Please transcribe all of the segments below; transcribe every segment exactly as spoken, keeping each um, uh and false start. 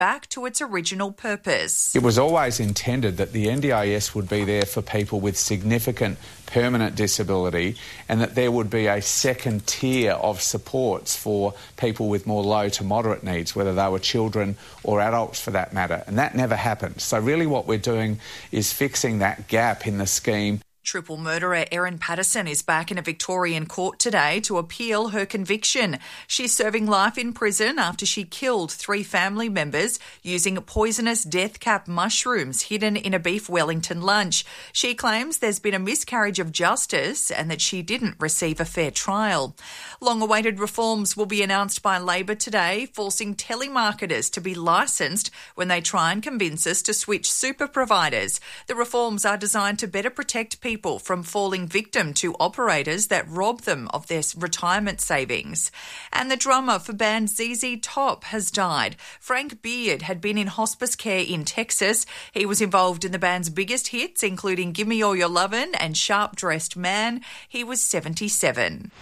back to its original purpose. It was always intended that the N D I S would be there for people with significant permanent disability and that there would be a second tier of supports for people with more low to moderate needs, whether they were children or adults for that matter. And that never happened. So really what we're doing is fixing that gap in the scheme. Triple murderer Erin Patterson is back in a Victorian court today to appeal her conviction. She's serving life in prison after she killed three family members using poisonous death cap mushrooms hidden in a beef Wellington lunch. She claims there's been a miscarriage of justice and that she didn't receive a fair trial. Long-awaited reforms will be announced by Labor today, forcing telemarketers to be licensed when they try and convince us to switch super providers. The reforms are designed to better protect people people from falling victim to operators that rob them of their retirement savings. And the drummer for band Z Z Top has died. Frank Beard had been in hospice care in Texas. He was involved in the band's biggest hits, including Gimme All Your Lovin' and Sharp Dressed Man. He was seventy-seven.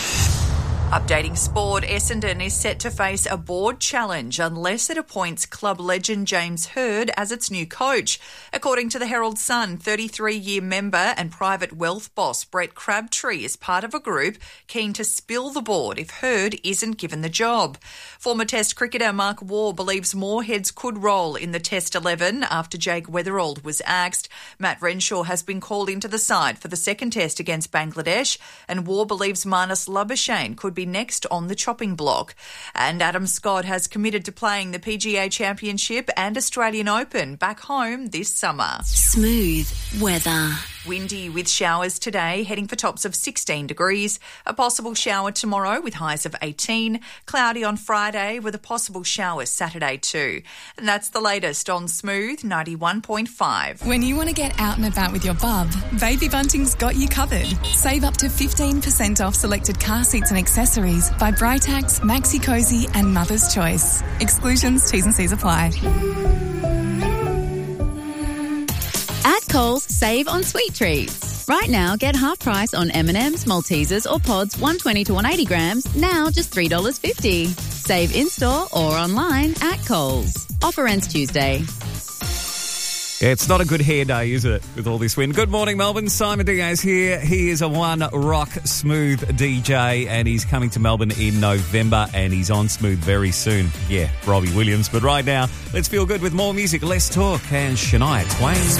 Updating sport, Essendon is set to face a board challenge unless it appoints club legend James Hird as its new coach. According to the Herald Sun, thirty-three-year member and private wealth boss Brett Crabtree is part of a group keen to spill the board if Hird isn't given the job. Former Test cricketer Mark Waugh believes more heads could roll in the Test eleven after Jake Weatherald was axed. Matt Renshaw has been called into the side for the second Test against Bangladesh, and Waugh believes Marnus Labuschagne could be next on the chopping block. And Adam Scott has committed to playing the P G A Championship and Australian Open back home this summer. Smooth weather. Windy with showers today, heading for tops of sixteen degrees. A possible shower tomorrow with highs of eighteen. Cloudy on Friday with a possible shower Saturday too. And that's the latest on Smooth ninety-one point five. When you want to get out and about with your bub, Baby Bunting's got you covered. Save up to fifteen percent off selected car seats and accessories by Britax, Maxi Cozy and Mother's Choice. Exclusions, T's and C's apply. At Coles, save on sweet treats. Right now, get half price on M and M's, Maltesers or Pods one twenty to one eighty grams, now just three dollars fifty. Save in-store or online at Coles. Offer ends Tuesday. It's not a good hair day, is it, with all this wind? Good morning, Melbourne. Simon Diaz here. He is a one-rock Smooth D J, and he's coming to Melbourne in November, and he's on Smooth very soon. Yeah, Robbie Williams. But right now, let's feel good with more music, less talk, and Shania Twain.